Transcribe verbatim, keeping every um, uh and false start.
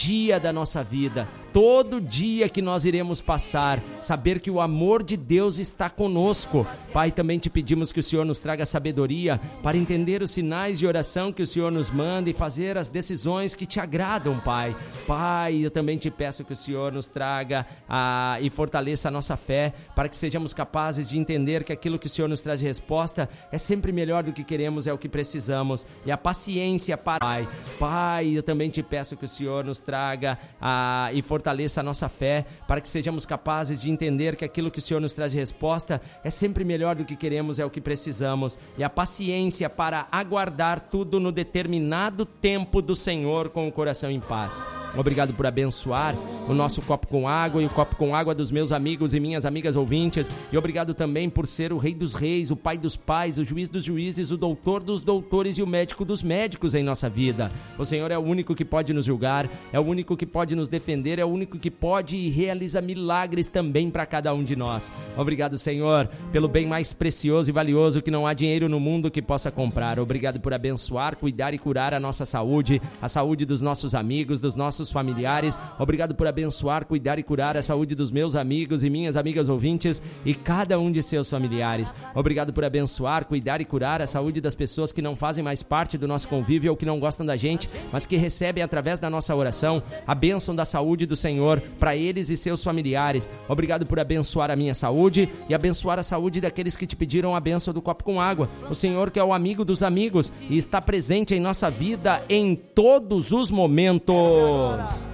dia da nossa vida, todo dia que nós iremos passar, saber que o amor de Deus está conosco. Pai, também te pedimos que o Senhor nos traga sabedoria para entender os sinais de oração que o Senhor nos manda e fazer as decisões que te agradam, Pai. Pai, eu também te peço que o Senhor nos traga ah, e fortaleça a nossa fé para que sejamos capazes de entender que aquilo que o Senhor nos traz de resposta é sempre melhor do que queremos, é o que precisamos. E a paciência para... Pai, Pai, eu também te peço que o Senhor nos traga ah, e fortaleça a nossa fé para que sejamos capazes de entender que aquilo que o Senhor nos traz de resposta é sempre melhor do que queremos, é o que precisamos. E a paciência para aguardar tudo no determinado tempo do Senhor com o coração em paz. Obrigado por abençoar o nosso copo com água e o copo com água dos meus amigos e minhas amigas ouvintes. E obrigado também por ser o Rei dos Reis, o Pai dos Pais, o Juiz dos Juízes, o Doutor dos Doutores e o Médico dos Médicos em nossa vida. O Senhor é o único que pode nos julgar, é o único que pode nos defender, é o único que pode e realiza milagres também para cada um de nós. Obrigado, Senhor, pelo bem mais precioso e valioso que não há dinheiro no mundo que possa comprar. Obrigado por abençoar, cuidar e curar a nossa saúde, a saúde dos nossos amigos, dos nossos familiares. Obrigado por abençoar, cuidar e curar a saúde dos meus amigos e minhas amigas ouvintes e cada um de seus familiares. Obrigado por abençoar, cuidar e curar a saúde das pessoas que não fazem mais parte do nosso convívio ou que não gostam da gente, mas que recebem através da nossa oração a bênção da saúde do Senhor para eles e seus familiares. Obrigado por abençoar a minha saúde e abençoar a saúde daqueles que te pediram a bênção do copo com água. O Senhor que é o amigo dos amigos e está presente em nossa vida em todos os momentos.